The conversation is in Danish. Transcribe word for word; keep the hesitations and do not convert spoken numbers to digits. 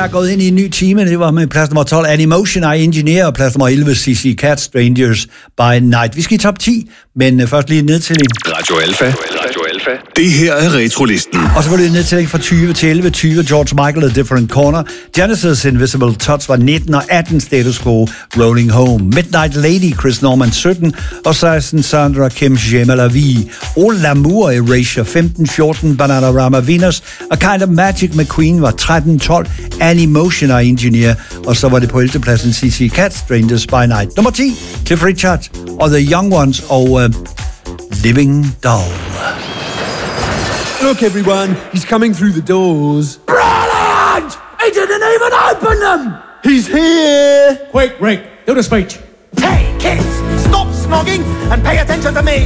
er gået ind i en ny time. Det var med plads nummer tolv, Animotion I Engineer, og plads nummer elleve, C C Cat, Strangers by Night. Vi skal i top ti, men først lige en nedtælling. Radio Alpha. Radio Alpha. Det her er Retrolisten. Og så var det en nedtælling fra tyve til elleve. tyve, George Michael, A Different Corner. Genesis, Invisible Touch var nitten, og atten, Status Quo, Rolling Home. Midnight Lady, Chris Norman, sytten, og seksten, Sandra Kim, J'aime la vie. All L'amour, Erasure, femten, fjorten, Bananarama, Venus, A Kind of Magic med Queen var tretten, tolv, Animotion I Engineer, og så var det på ellevte pladsen C C Cat, Strangers by Night. Nummer ti, Cliff Richard og The Young Ones og uh, Living Doll. Look, everyone, he's coming through the doors. Brilliant! He didn't even open them! He's here! Quick, Rick, do the speech. Hey, kids, stop snogging and pay attention to me.